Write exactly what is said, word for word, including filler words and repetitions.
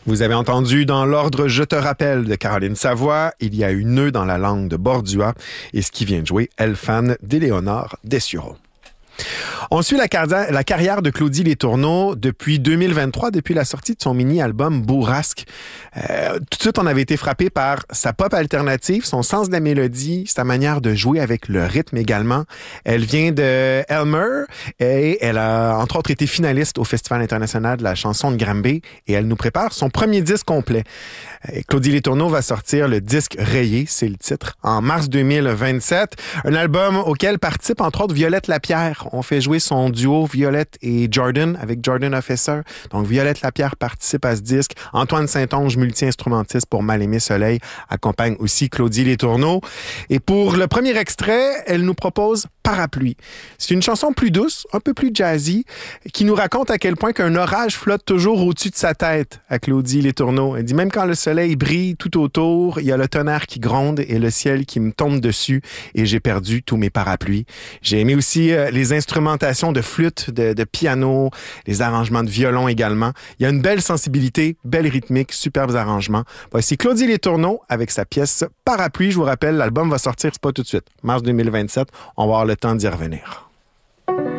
Vous avez entendu dans l'ordre Je te rappelle de Caroline Savoie, il y a eu Nœud dans la langue de Bordua et ce qui vient de jouer Elfan d'Éléonore Dessureau. On suit la, car- la carrière de Claudie Letourneau depuis deux mille vingt-trois, depuis la sortie de son mini-album Bourrasque. Euh, tout de suite, on avait été frappé par sa pop alternative, son sens de la mélodie, sa manière de jouer avec le rythme également. Elle vient de Elmer et elle a entre autres été finaliste au Festival international de la chanson de Granby et elle nous prépare son premier disque complet. Et Claudie Letourneau va sortir le disque Rayé, c'est le titre, en mars deux mille vingt-sept. Un album auquel participe entre autres Violette Lapierre. On fait jouer son duo Violette et Jordan avec Jordan Officer. Donc Violette Lapierre participe à ce disque. Antoine Saint-Onge, multi-instrumentiste pour Mal-Aimé Soleil, accompagne aussi Claudie Letourneau. Et pour le premier extrait, elle nous propose Parapluie. C'est une chanson plus douce, un peu plus jazzy, qui nous raconte à quel point qu'un orage flotte toujours au-dessus de sa tête à Claudie Letourneau. Elle dit même quand le soleil brille tout autour, il y a le tonnerre qui gronde et le ciel qui me tombe dessus et j'ai perdu tous mes parapluies. J'ai aimé aussi euh, les instrumentations de flûte, de, de piano, les arrangements de violon également. Il y a une belle sensibilité, belle rythmique, superbes arrangements. Voici Claudie Letourneau avec sa pièce Parapluie. Je vous rappelle, l'album va sortir, c'est pas tout de suite, mars deux mille vingt-sept. On va avoir le temps d'y revenir.